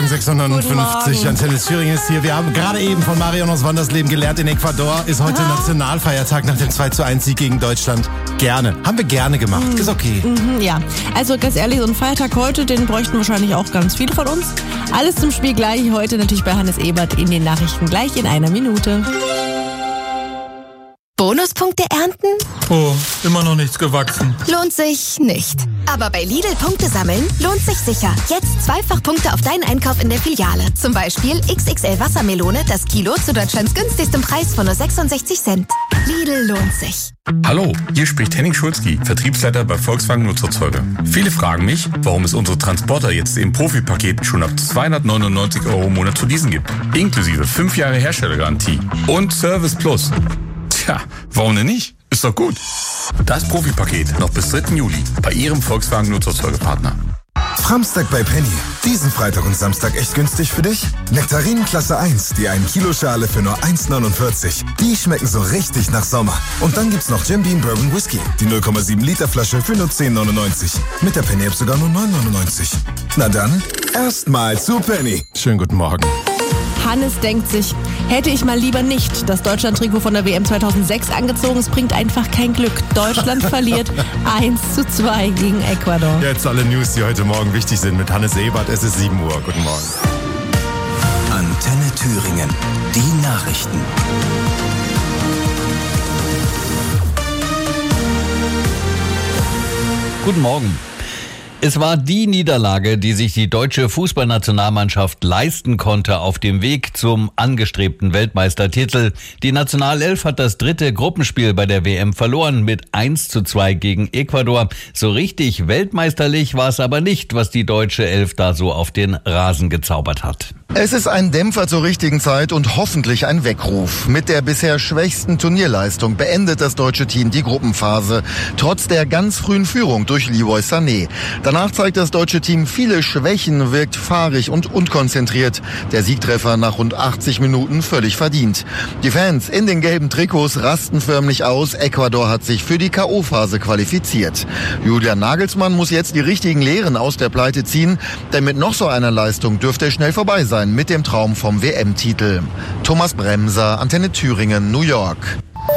Morgen, 659. Antenne Thüringen ist hier. Wir haben gerade eben von Marion aus Wandersleben gelernt, in Ecuador ist heute Nationalfeiertag nach dem 2:1-Sieg gegen Deutschland. Gerne. Haben wir gerne gemacht. Ist okay. Ja, also ganz ehrlich, so ein Feiertag heute, den bräuchten wahrscheinlich auch ganz viele von uns. Alles zum Spiel gleich heute natürlich bei Hannes Ebert in den Nachrichten gleich in einer Minute. Bonuspunkte ernten? Oh, immer noch nichts gewachsen. Lohnt sich nicht. Aber bei Lidl Punkte sammeln lohnt sich sicher. Jetzt Zweifachpunkte auf deinen Einkauf in der Filiale. Zum Beispiel XXL Wassermelone, das Kilo zu Deutschlands günstigstem Preis von nur 66 Cent. Lidl lohnt sich. Hallo, hier spricht Henning Schulzki, Vertriebsleiter bei Volkswagen Nutzerzeuger. Viele fragen mich, warum es unsere Transporter jetzt im Profipaket schon ab 299 € im Monat zu leasen gibt. Inklusive 5 Jahre Herstellergarantie und Service Plus. Tja, warum denn nicht? Ist doch gut. Das Profipaket noch bis 3. Juli bei Ihrem Volkswagen Nutzerzeugerpartner. Framstag bei Penny. Diesen Freitag und Samstag echt günstig für dich? Nektarinen Klasse 1, die 1 Kilo Schale für nur 1,49. Die schmecken so richtig nach Sommer. Und dann gibt's noch Jim Beam Bourbon Whisky, die 0,7 Liter Flasche für nur 10,99. Mit der Penny App sogar nur 9,99. Na dann, erstmal zu Penny. Schönen guten Morgen. Hannes denkt sich, hätte ich mal lieber nicht das Deutschland-Trikot von der WM 2006 angezogen. Es bringt einfach kein Glück. Deutschland verliert 1:2 gegen Ecuador. Jetzt alle News, die heute Morgen wichtig sind mit Hannes Ebert. Es ist 7 Uhr. Guten Morgen. Antenne Thüringen. Die Nachrichten. Guten Morgen. Es war die Niederlage, die sich die deutsche Fußballnationalmannschaft leisten konnte auf dem Weg zum angestrebten Weltmeistertitel. Die Nationalelf hat das 3. Gruppenspiel bei der WM verloren mit 1:2 gegen Ecuador. So richtig weltmeisterlich war es aber nicht, was die deutsche Elf da so auf den Rasen gezaubert hat. Es ist ein Dämpfer zur richtigen Zeit und hoffentlich ein Weckruf. Mit der bisher schwächsten Turnierleistung beendet das deutsche Team die Gruppenphase, trotz der ganz frühen Führung durch Leroy Sané. Danach zeigt das deutsche Team viele Schwächen, wirkt fahrig und unkonzentriert. Der Siegtreffer nach rund 80 Minuten völlig verdient. Die Fans in den gelben Trikots rasten förmlich aus. Ecuador hat sich für die K.O.-Phase qualifiziert. Julian Nagelsmann muss jetzt die richtigen Lehren aus der Pleite ziehen, denn mit noch so einer Leistung dürfte es schnell vorbei sein mit dem Traum vom WM-Titel. Thomas Bremser, Antenne Thüringen, New York.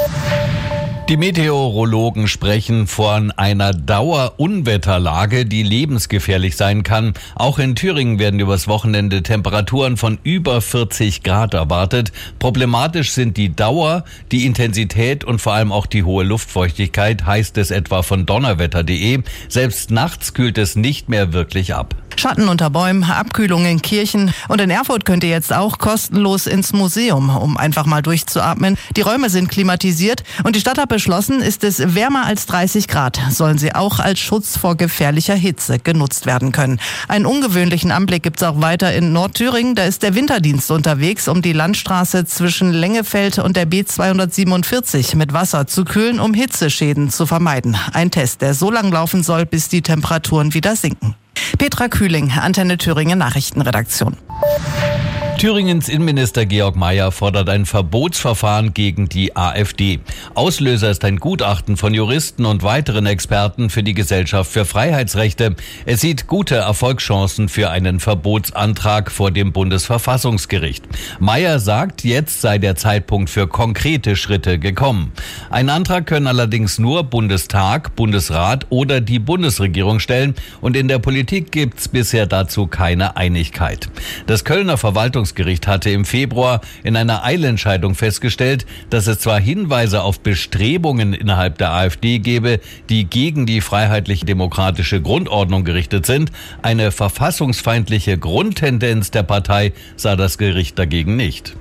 Die Meteorologen sprechen von einer Dauerunwetterlage, die lebensgefährlich sein kann. Auch in Thüringen werden übers Wochenende Temperaturen von über 40 Grad erwartet. Problematisch sind die Dauer, die Intensität und vor allem auch die hohe Luftfeuchtigkeit, heißt es etwa von donnerwetter.de. Selbst nachts kühlt es nicht mehr wirklich ab. Schatten unter Bäumen, Abkühlung in Kirchen und in Erfurt könnt ihr jetzt auch kostenlos ins Museum, um einfach mal durchzuatmen. Die Räume sind klimatisiert und die Stadt hat beschlossen, ist es wärmer als 30 Grad, sollen sie auch als Schutz vor gefährlicher Hitze genutzt werden können. Einen ungewöhnlichen Anblick gibt's auch weiter in Nordthüringen. Da ist der Winterdienst unterwegs, um die Landstraße zwischen Lengefeld und der B247 mit Wasser zu kühlen, um Hitzeschäden zu vermeiden. Ein Test, der so lang laufen soll, bis die Temperaturen wieder sinken. Petra Kühling, Antenne Thüringen Nachrichtenredaktion. Thüringens Innenminister Georg Mayer fordert ein Verbotsverfahren gegen die AfD. Auslöser ist ein Gutachten von Juristen und weiteren Experten für die Gesellschaft für Freiheitsrechte. Es sieht gute Erfolgschancen für einen Verbotsantrag vor dem Bundesverfassungsgericht. Mayer sagt, jetzt sei der Zeitpunkt für konkrete Schritte gekommen. Einen Antrag können allerdings nur Bundestag, Bundesrat oder die Bundesregierung stellen und in der Politik gibt's bisher dazu keine Einigkeit. Das Kölner Verwaltungsgericht hatte im Februar in einer Eilentscheidung festgestellt, dass es zwar Hinweise auf Bestrebungen innerhalb der AfD gebe, die gegen die freiheitlich-demokratische Grundordnung gerichtet sind, eine verfassungsfeindliche Grundtendenz der Partei sah das Gericht dagegen nicht.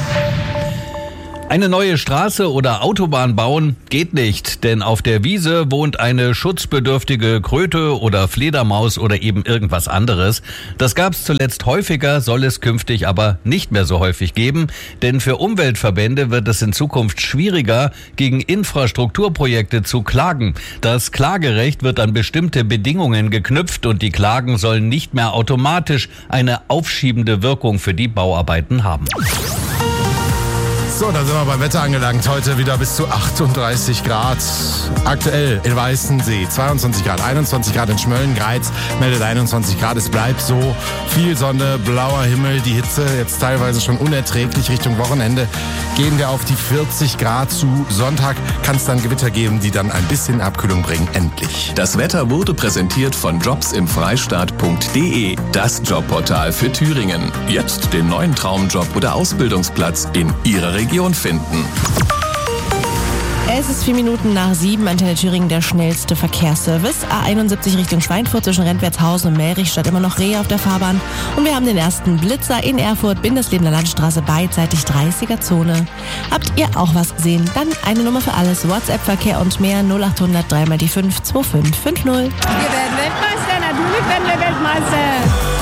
Eine neue Straße oder Autobahn bauen geht nicht, denn auf der Wiese wohnt eine schutzbedürftige Kröte oder Fledermaus oder eben irgendwas anderes. Das gab's zuletzt häufiger, soll es künftig aber nicht mehr so häufig geben, denn für Umweltverbände wird es in Zukunft schwieriger, gegen Infrastrukturprojekte zu klagen. Das Klagerecht wird an bestimmte Bedingungen geknüpft und die Klagen sollen nicht mehr automatisch eine aufschiebende Wirkung für die Bauarbeiten haben. So, da sind wir beim Wetter angelangt. Heute wieder bis zu 38 Grad. Aktuell in Weißensee 22 Grad, 21 Grad in Schmölln-Greiz meldet 21 Grad. Es bleibt so viel Sonne, blauer Himmel, die Hitze jetzt teilweise schon unerträglich. Richtung Wochenende gehen wir auf die 40 Grad zu. Sonntag kann es dann Gewitter geben, die dann ein bisschen Abkühlung bringen. Endlich. Das Wetter wurde präsentiert von jobsimfreistaat.de, das Jobportal für Thüringen. Jetzt den neuen Traumjob oder Ausbildungsplatz in Ihrer Region finden. Es ist 4 Minuten nach 7, Antenne Thüringen, der schnellste Verkehrsservice. A71 Richtung Schweinfurt zwischen Rentwertshausen und Melrichstadt immer noch Rehe auf der Fahrbahn. Und wir haben den ersten Blitzer in Erfurt, Bindeslebener Landstraße, beidseitig 30er-Zone. Habt ihr auch was gesehen? Dann eine Nummer für alles. WhatsApp-Verkehr und mehr 0800 3x5 2550. Wir werden Weltmeister, natürlich werden wir Weltmeister.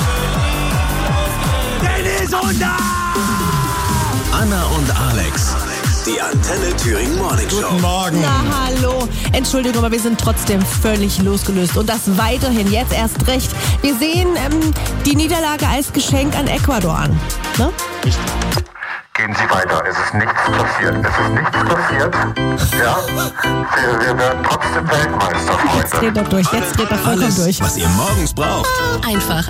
Dennis und Anna und Alex. Die Antenne Thüringen Morning Show. Guten Morgen. Na hallo. Entschuldigung, aber wir sind trotzdem völlig losgelöst. Und das weiterhin, jetzt erst recht. Wir sehen die Niederlage als Geschenk an Ecuador an. Ne? Gehen Sie weiter, es ist nichts passiert. Es ist nichts passiert. Ja, wir werden trotzdem Weltmeister, Freunde. Jetzt dreht er durch, jetzt dreht er vollkommen durch. Was ihr morgens braucht. Einfach